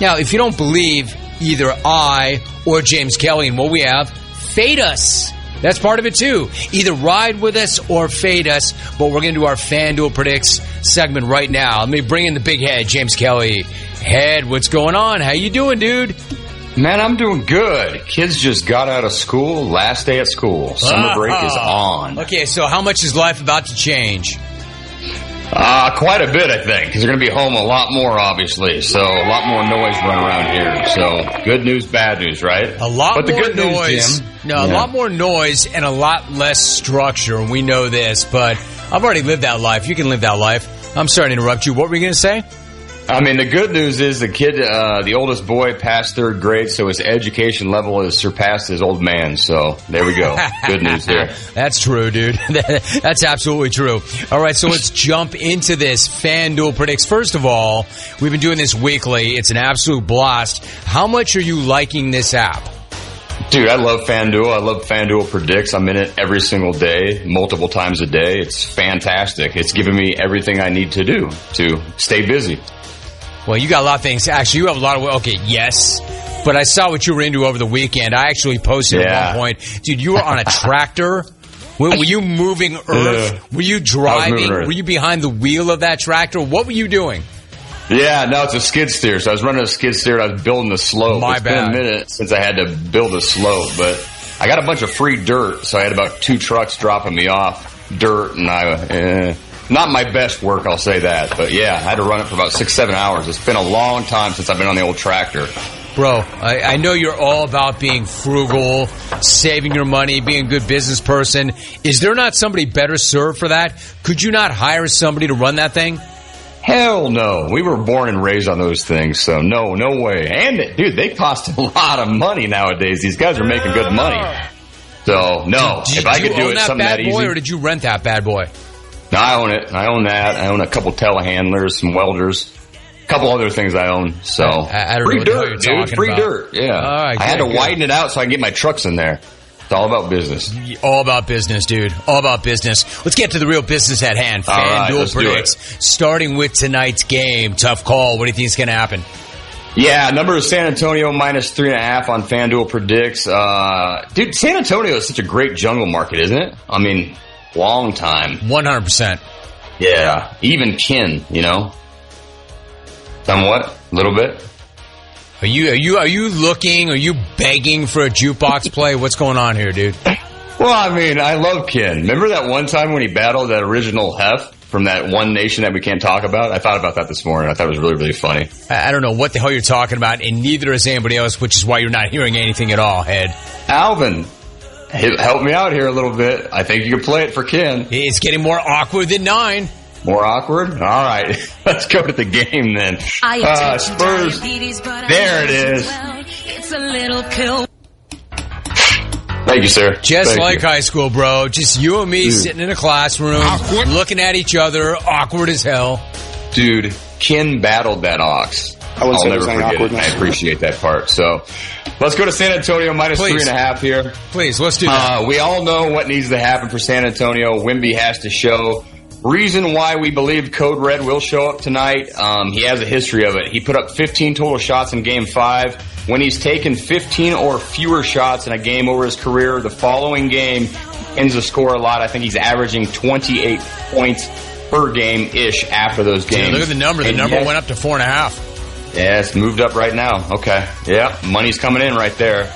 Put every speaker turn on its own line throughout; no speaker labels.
Now, if you don't believe either I or James Kelly in what we have, fade us. That's part of it, too. Either ride with us or fade us. But we're going to do our FanDuel Predicts segment right now. Let me bring in the big head, James Kelly. Head, what's going on? How you doing, dude?
Man, I'm doing good. Kids just got out of school. Last day at school. Summer break is on.
Okay, so how much is life about to change?
Quite a bit, I think, because they're going to be home a lot more, obviously. So a lot more noise running around here. So good news, bad news, right?
A lot
but the
more
good
noise.
News, Jim,
a lot more noise and a lot less structure. And we know this, but I've already lived that life. You can live that life. I'm sorry to interrupt you. What were you going to say?
I mean, the good news is the kid, the oldest boy, passed third grade, so his education level has surpassed his old man. So there we go. Good news there.
That's true, dude. That's absolutely true. All right, so let's jump into this FanDuel Predicts. First of all, we've been doing this weekly. It's an absolute blast. How much are you liking this app?
Dude, I love FanDuel. I love FanDuel Predicts. I'm in it every single day, multiple times a day. It's fantastic. It's giving me everything I need to do to stay busy.
Well, you got a lot of things. Actually, you have a lot of... Okay, yes. But I saw what you were into over the weekend. I actually posted at one point. Dude, you were on a tractor. Were you moving earth? Were you driving? Were you behind the wheel of that tractor? What were you doing?
Yeah, no, it's a skid steer. So I was running a skid steer and I was building the slope. It's been a minute since I had to build a slope. But I got a bunch of free dirt. So I had about 2 trucks dropping me off dirt. And not my best work, I'll say that. But yeah, I had to run it for about 6-7 hours. It's been a long time since I've been on the old tractor.
Bro, I know you're all about being frugal, saving your money, being a good business person. Is there not somebody better served for that? Could you not hire somebody to run that thing?
Hell no. We were born and raised on those things, so no way. And, dude, they cost a lot of money nowadays. These guys are making good money. So, no. If I could do it something that easy.
Did you own that bad boy, or did you rent that bad boy?
No, I own it. I own that. I own a couple telehandlers, some welders, a couple other things I own. So
I don't
free
know
dirt, dude. Free dirt. Yeah.
All right,
I had to widen it out so I can get my trucks in there. It's all about business.
All about business, dude. All about business. Let's get to the real business at hand. FanDuel Predicts. Starting with tonight's game. Tough call. What do you think is going to happen?
Yeah, number is San Antonio minus 3.5 on FanDuel Predicts. Dude, San Antonio is such a great jungle market, isn't it? I mean, long time.
100%.
Yeah. Even kin, you know? Somewhat. A little bit.
Are you looking, are you begging for a jukebox play? What's going on here, dude?
Well, I mean, I love Ken. Remember that one time when he battled that original Hef from that one nation that we can't talk about? I thought about that this morning. I thought it was really, really funny.
I don't know what the hell you're talking about, and neither is anybody else, which is why you're not hearing anything at all, Head.
Alvin, help me out here a little bit. I think you can play it for Ken.
It's getting more awkward than 9.
More awkward? All right. Let's go to the game then. Spurs. There it is.
It's a little pill.
Thank you, sir.
Just like high school, bro. Just you and me sitting in a classroom, looking at each other, awkward as hell.
Dude, Ken battled that ox. I'll never forget it. I appreciate that part. So let's go to San Antonio minus 3.5 here.
Please, let's do that.
We all know what needs to happen for San Antonio. Wemby has to show. Reason why we believe Code Red will show up tonight, he has a history of it. He put up 15 total shots in Game 5. When he's taken 15 or fewer shots in a game over his career, the following game ends to score a lot. I think he's averaging 28 points per game-ish after those games.
Dude, look at the number. The number went up to 4.5.
Yeah, it's moved up right now. Okay. Yeah, money's coming in right there.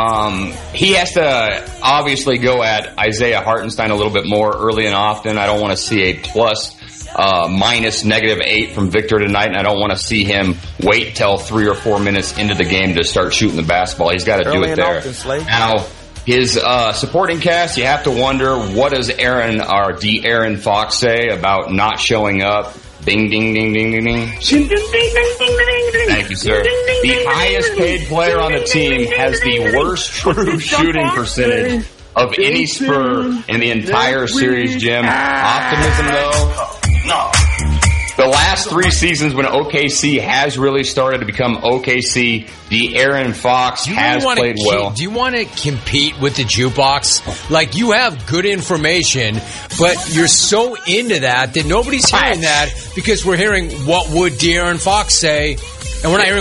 He has to obviously go at Isaiah Hartenstein a little bit more early and often. I don't want to see a plus, minus -8 from Victor tonight, and I don't want to see him wait till 3 or 4 minutes into the game to start shooting the basketball. He's got to do it there. Now, his supporting cast, you have to wonder, what does De'Aaron Fox say about not showing up? Ding, ding, ding, ding, ding, ding. Thank you, sir. The highest paid player on the team has the worst true shooting percentage of any Spur in the entire series, Jim. Optimism, though? No. The last 3 seasons when OKC has really started to become OKC, De'Aaron Fox has played well.
Do you want to compete with the jukebox? Like, you have good information, but you're so into that nobody's hearing that because we're hearing what would De'Aaron Fox say, and we're not hearing